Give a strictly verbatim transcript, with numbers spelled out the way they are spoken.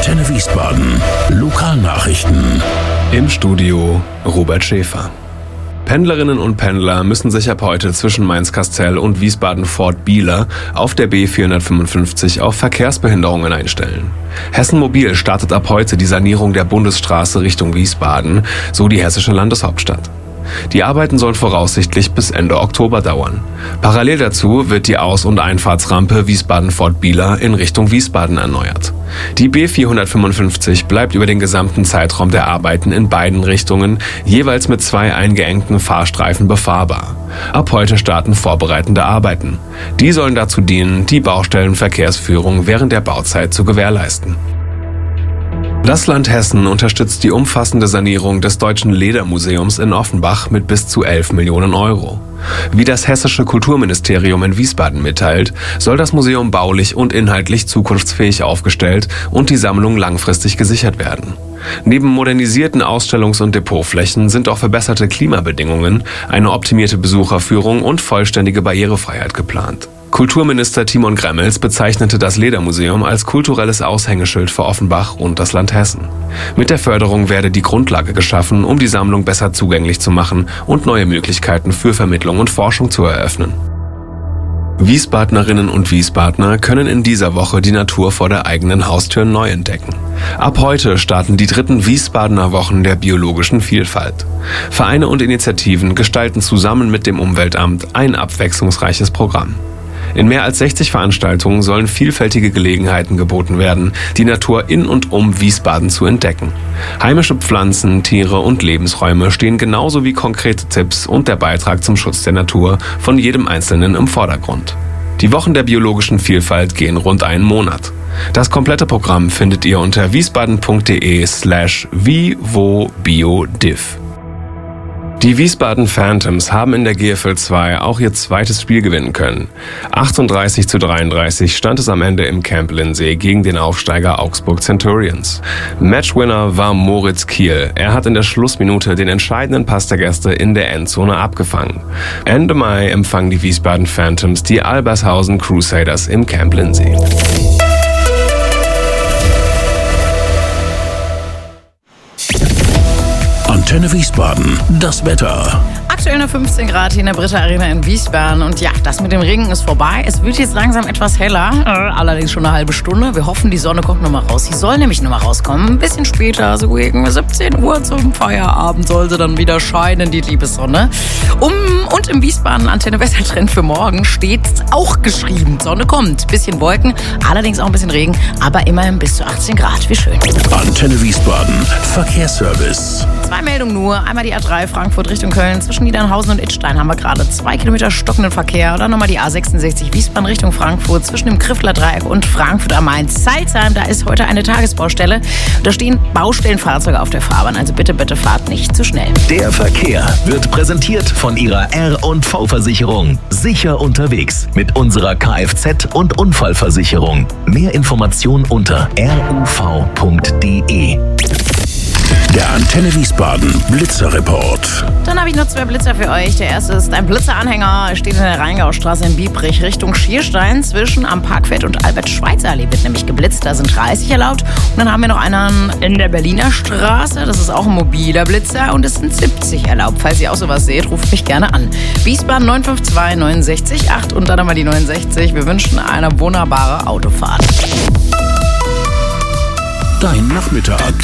Antenne Wiesbaden. Lokalnachrichten. Im Studio Robert Schäfer. Pendlerinnen und Pendler müssen sich ab heute zwischen Mainz-Kastel und Wiesbaden-Fortbieler auf der B vierhundertfünfundfünfzig auf Verkehrsbehinderungen einstellen. Hessen Mobil startet ab heute die Sanierung der Bundesstraße Richtung Wiesbaden, so die hessische Landeshauptstadt. Die Arbeiten sollen voraussichtlich bis Ende Oktober dauern. Parallel dazu wird die Aus- und Einfahrtsrampe Wiesbaden-Fortbieler in Richtung Wiesbaden erneuert. Die B vierhundertfünfundfünfzig bleibt über den gesamten Zeitraum der Arbeiten in beiden Richtungen jeweils mit zwei eingeengten Fahrstreifen befahrbar. Ab heute starten vorbereitende Arbeiten. Die sollen dazu dienen, die Baustellenverkehrsführung während der Bauzeit zu gewährleisten. Das Land Hessen unterstützt die umfassende Sanierung des Deutschen Ledermuseums in Offenbach mit bis zu elf Millionen Euro. Wie das hessische Kulturministerium in Wiesbaden mitteilt, soll das Museum baulich und inhaltlich zukunftsfähig aufgestellt und die Sammlung langfristig gesichert werden. Neben modernisierten Ausstellungs- und Depotflächen sind auch verbesserte Klimabedingungen, eine optimierte Besucherführung und vollständige Barrierefreiheit geplant. Kulturminister Timon Gremmels bezeichnete das Ledermuseum als kulturelles Aushängeschild für Offenbach und das Land Hessen. Mit der Förderung werde die Grundlage geschaffen, um die Sammlung besser zugänglich zu machen und neue Möglichkeiten für Vermittlung und Forschung zu eröffnen. Wiesbadnerinnen und Wiesbadner können in dieser Woche die Natur vor der eigenen Haustür neu entdecken. Ab heute starten die dritten Wiesbadener Wochen der biologischen Vielfalt. Vereine und Initiativen gestalten zusammen mit dem Umweltamt ein abwechslungsreiches Programm. In mehr als sechzig Veranstaltungen sollen vielfältige Gelegenheiten geboten werden, die Natur in und um Wiesbaden zu entdecken. Heimische Pflanzen, Tiere und Lebensräume stehen genauso wie konkrete Tipps und der Beitrag zum Schutz der Natur von jedem Einzelnen im Vordergrund. Die Wochen der biologischen Vielfalt gehen rund einen Monat. Das komplette Programm findet ihr unter wiesbaden.de slash vivobiodiv. Die Wiesbaden Phantoms haben in der G F L zwei auch ihr zweites Spiel gewinnen können. achtunddreißig zu dreiunddreißig stand es am Ende im Camp Lindsay gegen den Aufsteiger Augsburg Centurions. Matchwinner war Moritz Kiel. Er hat in der Schlussminute den entscheidenden Pass der Gäste in der Endzone abgefangen. Ende Mai empfangen die Wiesbaden Phantoms die Albershausen Crusaders im Camp Lindsay. Antenne Wiesbaden, das Wetter. Aktuell nur fünfzehn Grad hier in der Britta Arena in Wiesbaden. Und ja, das mit dem Regen ist vorbei. Es wird jetzt langsam etwas heller, allerdings schon eine halbe Stunde. Wir hoffen, die Sonne kommt nochmal raus. Sie soll nämlich nochmal rauskommen. Ein bisschen später, so gegen siebzehn Uhr zum Feierabend soll sie dann wieder scheinen, die liebe Sonne. Um, und im Wiesbaden Antenne-Wettertrend für morgen steht auch geschrieben. Sonne kommt, bisschen Wolken, allerdings auch ein bisschen Regen, aber immerhin bis zu achtzehn Grad. Wie schön. Antenne Wiesbaden, Verkehrsservice. Zwei Meldungen nur. Einmal die A drei Frankfurt Richtung Köln. Zwischen Niedernhausen und Idstein haben wir gerade zwei Kilometer stockenden Verkehr. Dann nochmal die A sechsundsechzig Wiesbaden Richtung Frankfurt. Zwischen dem Kriffler Dreieck und Frankfurt am Main. Salzheim, da ist heute eine Tagesbaustelle. Da stehen Baustellenfahrzeuge auf der Fahrbahn. Also bitte, bitte fahrt nicht zu schnell. Der Verkehr wird präsentiert von Ihrer R und V-Versicherung. Sicher unterwegs mit unserer Kfz- und Unfallversicherung. Mehr Informationen unter r u v punkt d e. Der Antenne Wiesbaden Blitzerreport. Dann habe ich noch zwei Blitzer für euch. Der erste ist ein Blitzeranhänger. Er steht in der Rheingaustraße in Biebrich Richtung Schierstein. Zwischen am Parkfeld und Albert-Schweitzer-Allee wird nämlich geblitzt. Da sind dreißig erlaubt. Und dann haben wir noch einen in der Berliner Straße. Das ist auch ein mobiler Blitzer. Und es sind siebzig erlaubt. Falls ihr auch sowas seht, ruft mich gerne an. Wiesbaden neun fünf zwei neun sechs acht und dann nochmal die neunundsechzig. Wir wünschen eine wunderbare Autofahrt. Dein Nachmittag.